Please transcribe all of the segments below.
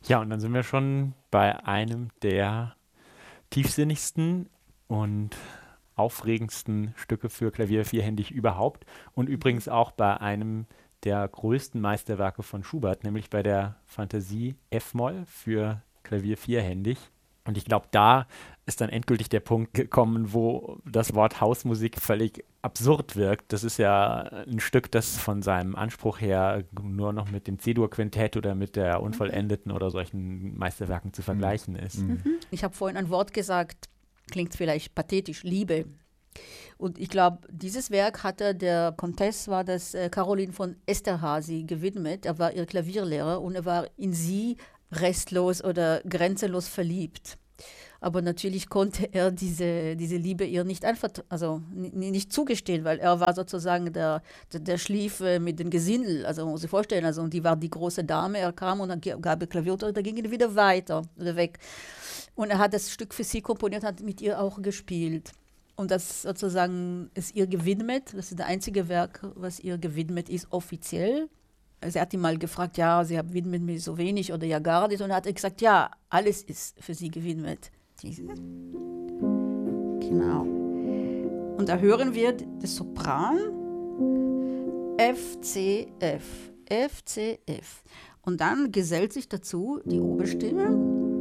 Ja, und dann sind wir schon bei einem der tiefsinnigsten und aufregendsten Stücke für Klavier vierhändig überhaupt und übrigens auch bei einem der größten Meisterwerke von Schubert, nämlich bei der Fantasie F-Moll für Klavier vierhändig. Und ich glaube, da ist dann endgültig der Punkt gekommen, wo das Wort Hausmusik völlig absurd wirkt. Das ist ja ein Stück, das von seinem Anspruch her nur noch mit dem C-Dur-Quintett oder mit der Unvollendeten oder solchen Meisterwerken zu vergleichen ist. Ich habe vorhin ein Wort gesagt, klingt vielleicht pathetisch, Liebe. Und ich glaube, dieses Werk hatte der Comtesse, war das Caroline von Esterházy gewidmet. Er war ihr Klavierlehrer und er war in sie restlos oder grenzenlos verliebt. Aber natürlich konnte er diese Liebe ihr nicht nicht zugestehen, weil er war sozusagen der schlief mit den Gesindel. Also man muss sich vorstellen, also und die war die große Dame, er kam und dann gab er Klavierunterricht, da ging er wieder weiter oder weg. Und er hat das Stück für sie komponiert, hat mit ihr auch gespielt. Und das sozusagen ist ihr gewidmet, das ist das einzige Werk, was ihr gewidmet ist, offiziell. Sie hat ihn mal gefragt, ja, sie widmet mir so wenig oder ja gar nicht. Und er hat gesagt, ja, alles ist für sie gewidmet. Genau. Und da hören wir das Sopran F, C, F, F, C, F. Und dann gesellt sich dazu die Oberstimme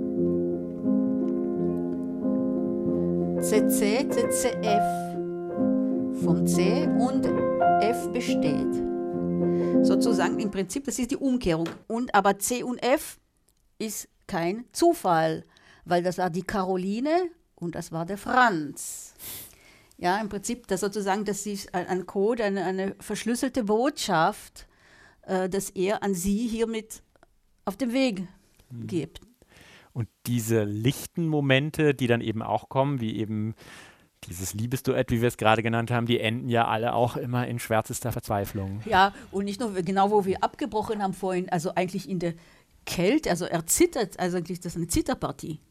C, C, C, C, F. Vom C und F besteht. Sozusagen im Prinzip, das ist die Umkehrung. Aber C und F ist kein Zufall, weil das war die Caroline und das war der Franz. Ja, im Prinzip, das sozusagen, das ist ein Code, eine verschlüsselte Botschaft, dass er an sie hiermit auf den Weg gibt. Und diese lichten Momente, die dann eben auch kommen, wie eben dieses Liebesduett, wie wir es gerade genannt haben, die enden ja alle auch immer in schwärzester Verzweiflung. Ja, und nicht nur, genau wo wir abgebrochen haben vorhin, also eigentlich in der Kälte, also er zittert, also eigentlich das ist eine Zitterpartie.